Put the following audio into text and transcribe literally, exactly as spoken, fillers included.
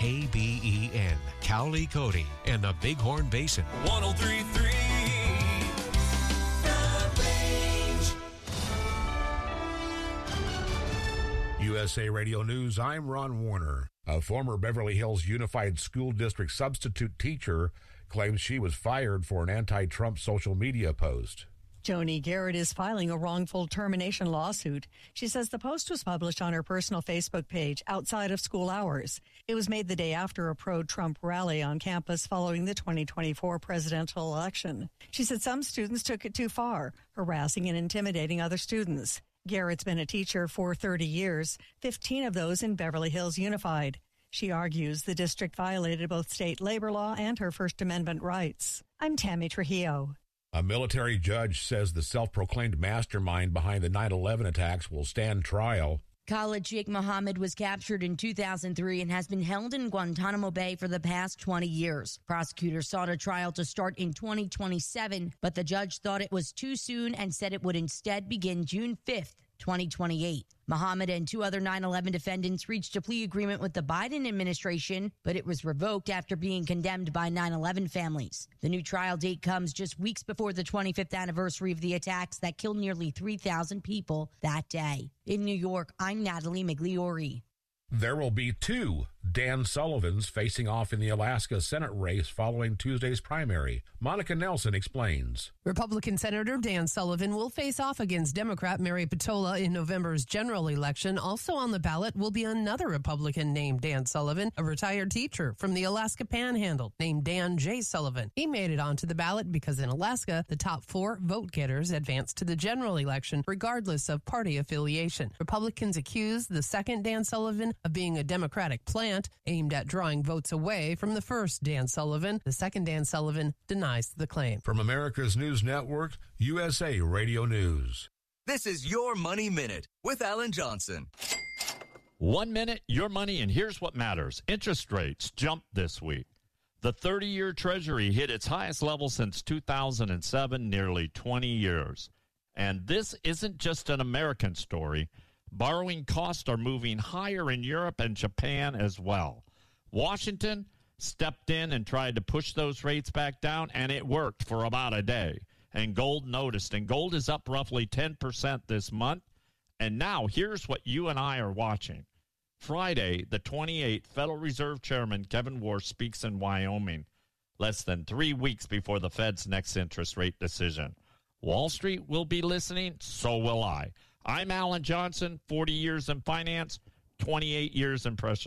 A B E N, Cowley, Cody, and the Bighorn Basin. one oh three point three U S A Radio News, I'm Ron Warner. A former Beverly Hills Unified School District substitute teacher claims she was fired for an anti-Trump social media post. Joni Garrett is filing a wrongful termination lawsuit. She says the post was published on her personal Facebook page outside of school hours. It was made the day after a pro-Trump rally on campus following the twenty twenty-four presidential election. She said some students took it too far, harassing and intimidating other students. Garrett's been a teacher for thirty years, fifteen of those in Beverly Hills Unified. She argues the district violated both state labor law and her First Amendment rights. I'm Tammy Trujillo. A military judge says the self-proclaimed mastermind behind the nine eleven attacks will stand trial. Khalid Sheikh Mohammed was captured in two thousand three and has been held in Guantanamo Bay for the past twenty years. Prosecutors sought a trial to start in twenty twenty-seven, but the judge thought it was too soon and said it would instead begin June fifth, twenty twenty-eight. Mohammed and two other nine eleven defendants reached a plea agreement with the Biden administration, but it was revoked after being condemned by nine eleven families. The new trial date comes just weeks before the twenty-fifth anniversary of the attacks that killed nearly three thousand people that day. In New York, I'm Natalie Migliori. There will be two Dan Sullivans facing off in the Alaska Senate race following Tuesday's primary. Monica Nelson explains. Republican Senator Dan Sullivan will face off against Democrat Mary Patola in November's general election. Also on the ballot will be another Republican named Dan Sullivan, a retired teacher from the Alaska Panhandle named Dan J. Sullivan. He made it onto the ballot because in Alaska, the top four vote getters advance to the general election regardless of party affiliation. Republicans accuse the second Dan Sullivan of being a Democratic plant aimed at drawing votes away from the first Dan Sullivan. The second Dan Sullivan denies the claim. From America's News Network, U S A Radio News. This is Your Money Minute with Alan Johnson. One minute, your money, and here's what matters. Interest rates jumped this week. The thirty-year Treasury hit its highest level since two thousand seven, nearly twenty years. And this isn't just an American story. Borrowing costs are moving higher in Europe and Japan as well. Washington stepped in and tried to push those rates back down, and it worked for about a day. And gold noticed, and gold is up roughly ten percent this month. And now here's what you and I are watching. Friday, the twenty-eighth, Federal Reserve Chairman Kevin Warsh speaks in Wyoming, less than three weeks before the Fed's next interest rate decision. Wall Street will be listening, so will I. I'm Alan Johnson, forty years in finance, twenty-eight years in pressure.